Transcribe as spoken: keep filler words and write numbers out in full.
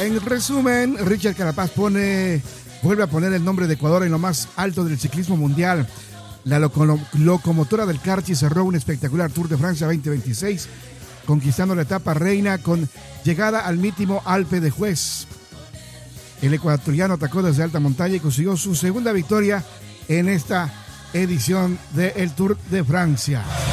En resumen, Richard Carapaz pone, vuelve a poner el nombre de Ecuador en lo más alto del ciclismo mundial. La loco- locomotora del Carchi cerró un espectacular Tour de Francia veinte veintiséis, conquistando la etapa reina con llegada al mítico Alpe de Huez. El ecuatoriano atacó desde alta montaña y consiguió su segunda victoria en esta edición del Tour de Francia.